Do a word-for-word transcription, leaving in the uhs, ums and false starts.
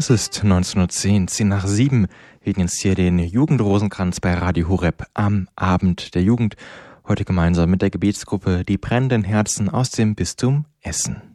Es ist neunzehn Uhr zehn, zehn nach sieben. Wir hören jetzt hier den Jugendrosenkranz bei Radio Horeb am Abend der Jugend. Heute gemeinsam mit der Gebetsgruppe Die brennenden Herzen aus dem Bistum Essen.